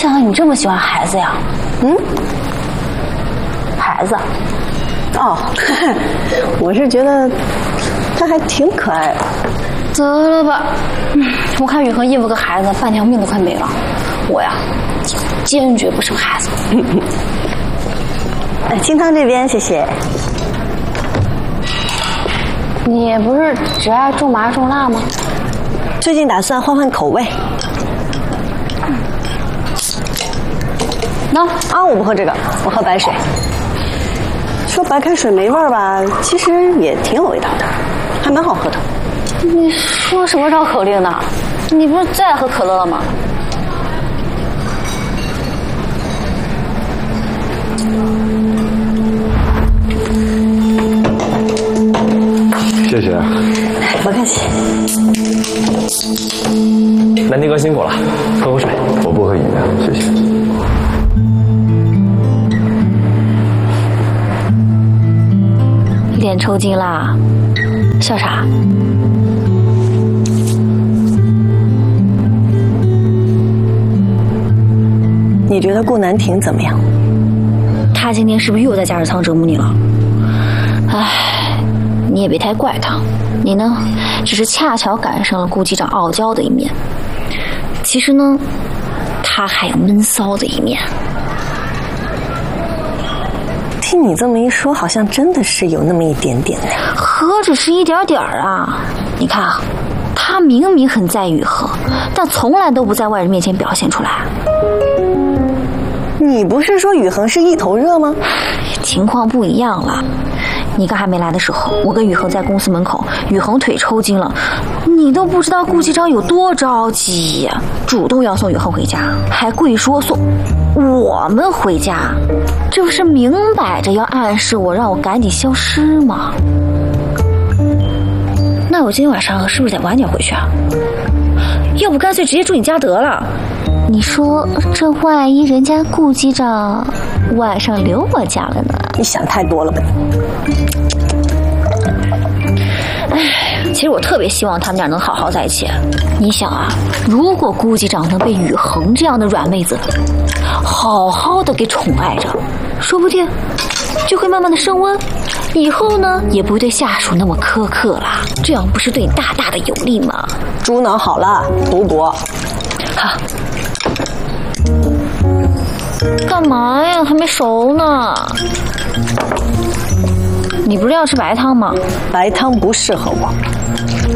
想到你这么喜欢孩子呀？嗯，孩子。 哦，我是觉得他还挺可爱的。 得了吧，我看宇恒应付个孩子，半条命都快没了。我呀，坚决不生孩子。 清汤这边，谢谢。 你不是只爱重麻重辣吗？ 最近打算换换口味。 那啊，我不喝这个，我喝白水。说白开水没味儿吧，其实也挺有味道的，还蛮好喝的。 你说什么绕口令呢？你不是最爱喝可乐了吗？ 谢谢。 不客气。 南迪哥辛苦了，喝口水。 我不喝饮料，谢谢。 脸抽筋啦？笑啥？ 你觉得顾南亭怎么样？ 他今天是不是又在假日仓折磨你了？唉，你也别太怪他，你呢，只是恰巧赶上了顾机长傲娇的一面。其实呢，他还有闷骚的一面。 听你这么一说，好像真的是有那么一点点呢。 何止是一点点啊！你看啊，他明明很在意宇恒，但从来都不在外人面前表现出来。 你不是说宇恒是一头热吗？ 情况不一样了。你刚还没来的时候，我跟宇恒在公司门口，宇恒腿抽筋了，你都不知道顾机长有多着急呀，主动要送宇恒回家，还故意说送我们回家，这不是明摆着要暗示我让我赶紧消失吗？那我今天晚上是不是得晚点回去啊？要不干脆直接住你家得了。你说这万一人家顾机长晚上留我家了呢？ 你想太多了吧？ 唉，其实我特别希望他们俩能好好在一起。你想啊，如果顾机长能被宇恒这样的软妹子好好的给宠爱着，说不定就会慢慢的升温，以后呢也不会对下属那么苛刻了，这样不是对你大大的有利吗？ 猪脑好了，读博。 好。干嘛呀？还没熟呢。你不是要吃白汤吗？ 白汤不适合我。